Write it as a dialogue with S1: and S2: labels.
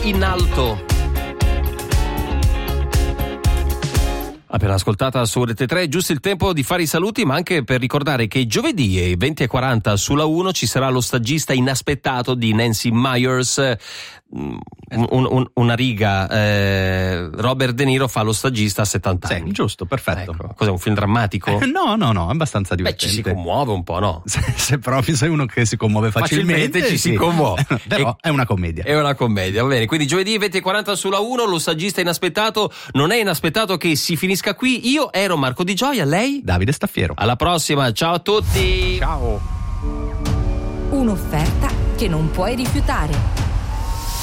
S1: in alto. Appena ascoltata su Rete 3, giusto il tempo di fare i saluti, ma anche per ricordare che giovedì alle 20:40 sulla 1 ci sarà lo stagista inaspettato di Nancy Meyers. Una riga, Robert De Niro fa lo stagista a 70 anni.
S2: Giusto, perfetto.
S1: Ecco. Cos'è, un film drammatico?
S2: No, abbastanza divertente.
S1: Beh, ci si commuove un po', no?
S2: Se proprio sei uno che si commuove facilmente
S1: ci si commuove.
S2: Però è una commedia.
S1: È una commedia, va bene. Quindi giovedì 20:40 sulla 1, lo stagista inaspettato. Non è inaspettato che si finisca qui. Io ero Marco Di Gioia, lei?
S2: Davide Staffiero.
S1: Alla prossima, ciao a tutti.
S2: Ciao.
S3: Un'offerta che non puoi rifiutare.